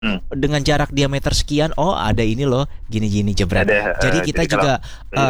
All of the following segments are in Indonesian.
dengan jarak diameter sekian, oh ada ini loh, gini-gini jebret. Jadi kita juga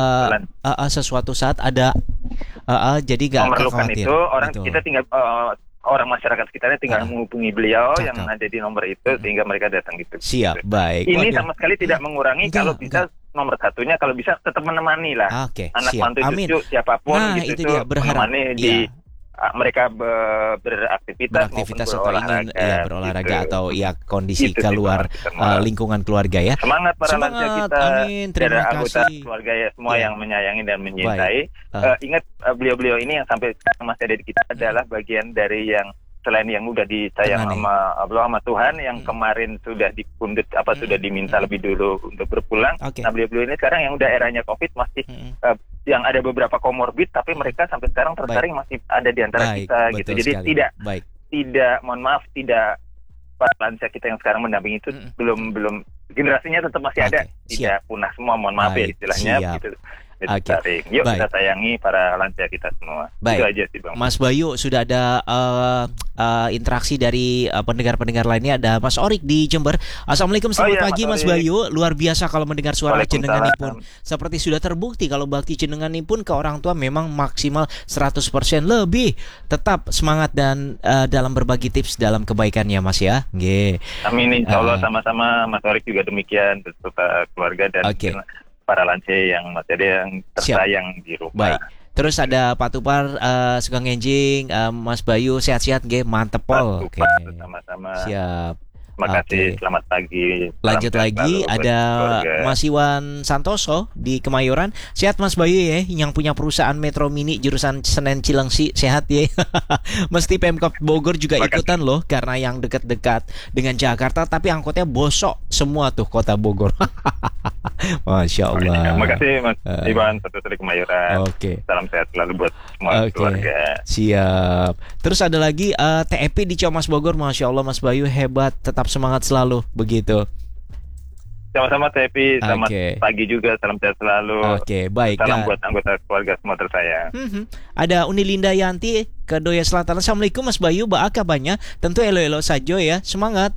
sesuatu saat ada, jadi nggak memerlukan khawatir. Itu orang gitu. Kita tinggal orang masyarakat sekitarnya tinggal menghubungi beliau yang ada di nomor itu sehingga mereka datang gitu. Siap, baik. Ini sama sekali tidak mengurangi, kalau bisa nomor satunya kalau bisa tetap menemani lah. Anak mantu cucu siapapun gitu itu dia, menemani di mereka beraktivitas atau ingin berolahraga gitu. Atau kondisi gitu, keluar lingkungan keluarga ya. Semangat para lansia kita. Amin. Terima kasih. Anggota keluarga ya semua yang menyayangi dan menyintai. Ingat beliau-beliau ini yang sampai sekarang masih ada di kita adalah bagian dari yang selain yang udah disayang sama Allah sama Tuhan yang kemarin sudah dipundut sudah diminta lebih dulu untuk berpulang. Nah beliau-beliau ini sekarang yang udah eranya COVID masih yang ada beberapa komorbid tapi mereka sampai sekarang tersaring masih ada di antara kita gitu. Jadi sekali. tidak mohon maaf tidak para lansia kita yang sekarang mendampingi itu belum generasinya tetap masih ada, tidak punah semua, mohon maaf ya istilahnya gitu. Yuk kita sayangi para lansia kita semua. Itu aja sih Bang. Mas Bayu, sudah ada interaksi dari pendengar-pendengar lainnya. Ada Mas Orik di Jember. Assalamualaikum, selamat pagi Mas Bayu. Luar biasa kalau mendengar suara jenenganipun. Seperti sudah terbukti kalau bakti jenenganipun ke orang tua memang maksimal 100% lebih. Tetap semangat dan dalam berbagi tips dalam kebaikannya Mas ya. Amin, insya Allah sama-sama Mas Orik juga demikian beserta keluarga dan para lansia yang masih ada yang tersayang di rumah. Baik. Terus ada Pak Tupar, Sugeng Enjing, Mas Bayu sehat-sehat mantep pol. Sama-sama. Siap. Terima kasih, selamat pagi. Lanjut lagi ada Mas Iwan Santoso di Kemayoran. Sehat Mas Bayu ya, yang punya perusahaan Metro Mini jurusan Senen Cilengsi, sehat ya. Mesti Pemkab Bogor juga ikutan loh, karena yang dekat-dekat dengan Jakarta tapi angkotnya bosok semua tuh kota Bogor. Masya Allah. Terima kasih Mas Iwan Santoso di Kemayoran. Salam sehat selalu buat semua keluarga. Siap. Terus ada lagi TEP di Ciamas Bogor. Masya Allah Mas Bayu hebat, tetap semangat selalu begitu. Sama-sama Tepi, selamat pagi juga, salam sehat selalu. Baik. Salam buat anggota keluarga semua tersayang. Ada Unilinda Yanti ke Doya Selatan. Assalamualaikum Mas Bayu, kabarnya? Tentu elo-elo saja ya, semangat.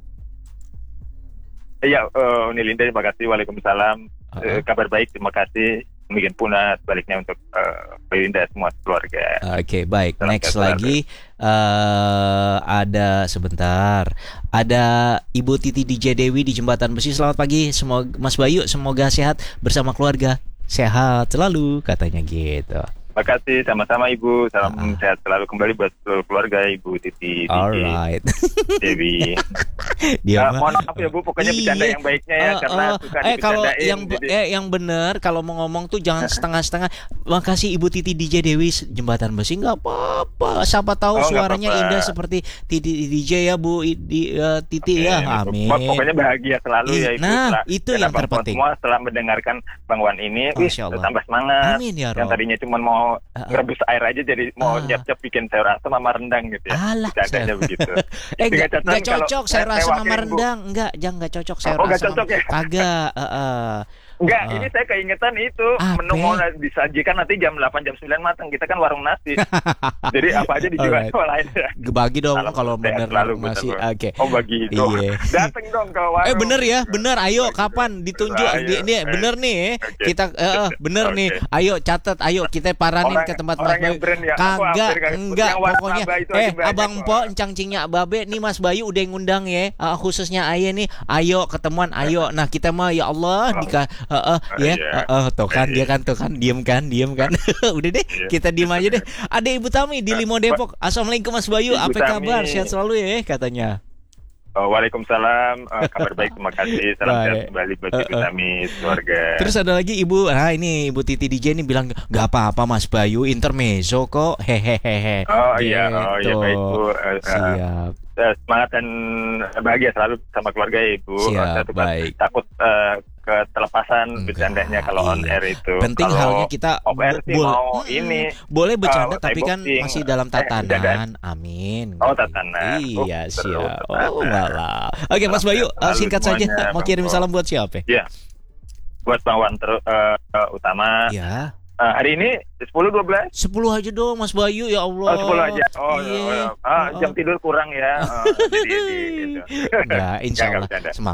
Iya, Unilinda, terima kasih. Waalaikumsalam. Kabar baik, terima kasih. Mungkin punah sebaliknya untuk Unilinda semua keluarga. Baik. Salam next lagi ada sebentar. Ada Ibu Titi DJ Dewi di Jembatan Besi. Selamat pagi, semoga Mas Bayu semoga sehat bersama keluarga. Sehat selalu katanya gitu. Terima kasih, sama-sama Ibu. Salam sehat selalu kembali buat seluruh keluarga Ibu Titi Dewi. Mohon maaf ya Bu, pokoknya bercanda yang baiknya ya, karena suka dibercandain. Kalau yang benar kalau mau ngomong tuh jangan setengah-setengah. Makasih Ibu Titi DJ Dewi Jembatan Besi, nggak apa-apa. Siapa tahu suaranya indah seperti Titi DJ ya Bu Titi ya. Amin. Pokoknya bahagia selalu ya Ibu. Nah, itu yang terpenting. Semua setelah mendengarkan Bang Wan ini, tambah semangat. Amin ya Rob. Yang tadinya cuma mau rebus air aja jadi mau nyap-nyap bikin sayur asam sama rendang gitu ya. Bercandanya begitu. Enggak cocok sayur asam sama rendang. Enggak cocok sayur asam. Cocok ya? Kagak, Enggak, ini saya keingetan itu menu mau disajikan nanti jam 8 jam 9 matang. Kita kan warung nasi. Jadi apa aja dijual lain ya. Bagi dong kalau bener nasi. Bagi itu. Dateng dong ke warung. Bener ya, bener. Ayo kapan ditunjuk ini bener nih. Kita bener nih. Ayo catat, ayo kita paranin ke tempat Mas Bayu. Enggak pokoknya. Abang Po encang-cingnya Babe nih Mas Bayu udah ngundang ya. Khususnya Aye nih. Ayo ketemuan, ayo. Nah, kita mah ya Allah tuh kan dia kan diem kan udah deh kita diem aja deh. Ada Ibu Tami di Limo Depok. Assalamualaikum Mas Bayu, apa kabar? Sehat selalu ya katanya. Waalaikumsalam, kabar baik, terima kasih. Salam sehat kembali buat Ibu Tami keluarga. Terus ada lagi Ibu, ini Ibu Titi DJ ini bilang nggak apa-apa Mas Bayu, intermezzo kok, hehehe. Iya baik Bu. Siap. Semangat dan bahagia selalu sama keluarga Ibu. Siap, baik. Takut ketelepasan bercandanya kalau on air itu. Penting halnya kita boleh bercanda tapi kan masih dalam tatanan. Amin. Tatanan. Iya, siap. Malah. Oke, Mas Bayu, singkat saja mau kirim salam buat siapa? Iya. Buat Bang Wan utama. Iya. Hari ini 10-12? 10 aja dong Mas Bayu, ya Allah. 10 aja. Iya. Jam tidur kurang ya. Jadi, gitu. Enggak, insya Allah.